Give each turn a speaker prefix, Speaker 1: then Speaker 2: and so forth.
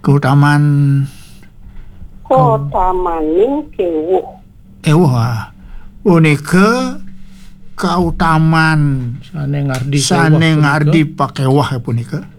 Speaker 1: keutamaan
Speaker 2: Kautamaning kewuh.
Speaker 1: Punika kautamaan
Speaker 3: Sane ngardi
Speaker 1: sane ngardi pakewah punika.